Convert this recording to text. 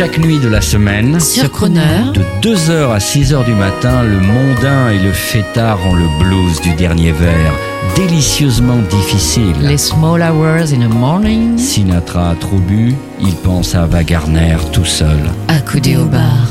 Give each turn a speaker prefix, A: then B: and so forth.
A: chaque nuit de la semaine.
B: Sur Crooner,
A: De 2h à 6h du matin, le mondain et le fêtard ont le blues du dernier vers, délicieusement difficile.
B: les small hours in the morning,
A: Sinatra a trop bu, il pense à Ava Gardner tout seul.
B: accoudé au bar.